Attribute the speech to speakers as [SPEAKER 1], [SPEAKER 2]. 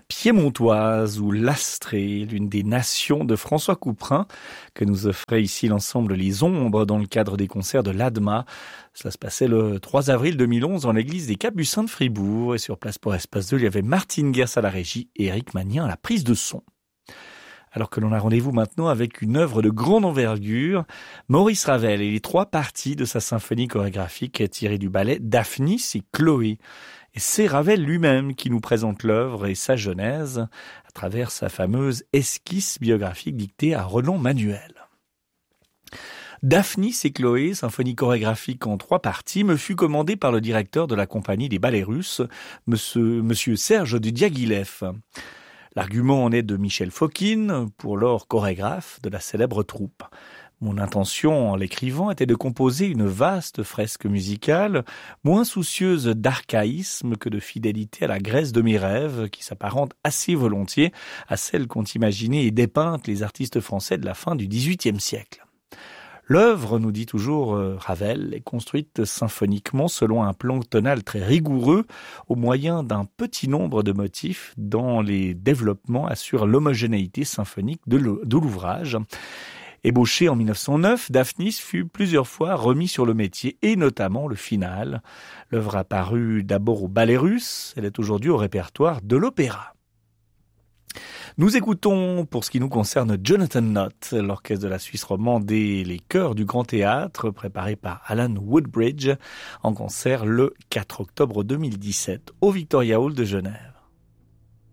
[SPEAKER 1] piémontoise ou l'Astrée, l'une des nations de François Couperin, que nous offrait ici l'ensemble Les Ombres dans le cadre des concerts de l'ADMA. Cela se passait le 3 avril 2011 dans l'église des Capucins de Fribourg. Et sur place pour Espace 2, il y avait Martine Gers à la régie et Eric Magnien à la prise de son. Alors que l'on a rendez-vous maintenant avec une œuvre de grande envergure, Maurice Ravel et les 3 parties de sa symphonie chorégraphique tirée du ballet Daphnis et Chloé. Et c'est Ravel lui-même qui nous présente l'œuvre et sa genèse à travers sa fameuse esquisse biographique dictée à Roland Manuel. Daphnis et Chloé, symphonie chorégraphique en 3 parties, me fut commandée par le directeur de la compagnie des ballets russes, monsieur Serge de Diaghilev. L'argument en est de Michel Fokine, pour lors chorégraphe de la célèbre troupe. Mon intention en l'écrivant était de composer une vaste fresque musicale, moins soucieuse d'archaïsme que de fidélité à la Grèce de mes rêves, qui s'apparente assez volontiers à celle qu'ont imaginées et dépeintes les artistes français de la fin du XVIIIe siècle. L'œuvre, nous dit toujours Ravel, est construite symphoniquement selon un plan tonal très rigoureux, au moyen d'un petit nombre de motifs dont les développements assurent l'homogénéité symphonique de l'ouvrage. Ébauché en 1909, Daphnis fut plusieurs fois remis sur le métier, et notamment le final. L'œuvre apparut d'abord au Ballet Russe, elle est aujourd'hui au répertoire de l'opéra. Nous écoutons, pour ce qui nous concerne, Jonathan Nott, l'orchestre de la Suisse romande et les chœurs du Grand Théâtre, préparé par Alan Woodbridge, en concert le 4 octobre 2017 au Victoria Hall de Genève.